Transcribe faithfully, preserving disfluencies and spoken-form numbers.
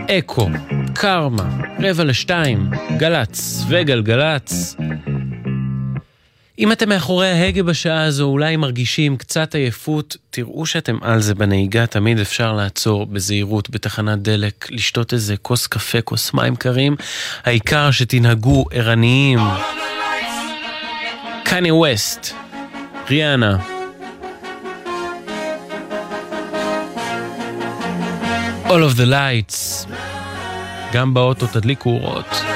אקו, קרמה, רבע לשתיים, גלץ וגלגלץ. אם אתם מאחורי ההגה בשעה הזו, אולי מרגישים קצת עייפות, תראו שאתם על זה בנהיגה, תמיד אפשר לעצור בזהירות בתחנת דלק, לשתות איזה כוס קפה, כוס מים קרים, העיקר שתנהגו ערניים. קני ווסט, ריאנה. All of the lights. גם באוטו תדליקו אורות.